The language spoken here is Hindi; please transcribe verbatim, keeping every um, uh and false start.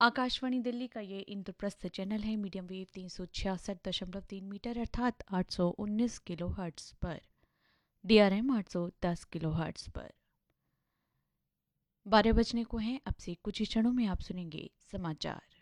आकाशवाणी दिल्ली का ये इंद्रप्रस्थ चैनल है मीडियम वेव तीन सौ छियासठ दशमलव तीन मीटर अर्थात आठ सौ उन्नीस किलो हर्ट्स पर, डीआरएम आठ सौ दस किलो हर्ट्स पर। बारह बजने को हैं, अब से कुछ ही क्षणों में आप सुनेंगे समाचार।